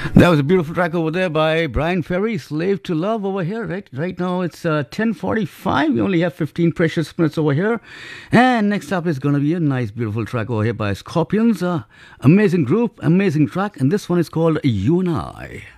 That was a beautiful track over there by Brian Ferry, "Slave to Love" over here. Right now it's 10:45. We only have 15 precious minutes over here. And next up is going to be a nice, beautiful track over here by Scorpions. Amazing group, amazing track. And this one is called "You and I."